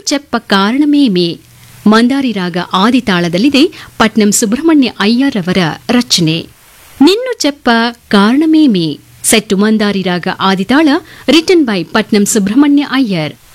ಚೆಪ್ಪ ಕಾರಣಮೇಮೆ ಮಂದಾರಿ ರಾಗ ಆದಿತಾಳದಲ್ಲಿದೆ. ಪಟ್ನಂ ಸುಬ್ರಹ್ಮಣ್ಯ ಅಯ್ಯರ್ ಅವರ ರಚನೆ. ನಿನ್ನು ಚೆಪ್ಪ ಕಾರಣಮೇಮೆ ಸೆಟ್ಟು ಮಂದಾರಿ ರಾಗ ಆದಿತಾಳ ರಿಟನ್ ಬೈ ಪಟ್ನಂ ಸುಬ್ರಹ್ಮಣ್ಯ ಅಯ್ಯರ್.